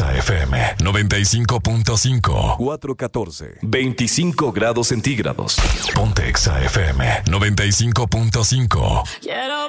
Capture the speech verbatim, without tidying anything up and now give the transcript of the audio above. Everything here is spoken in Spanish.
Exa F M noventa y cinco punto cinco. cuatro catorce. veinticinco grados centígrados. Ponte Exa F M noventa y cinco punto cinco. Quiero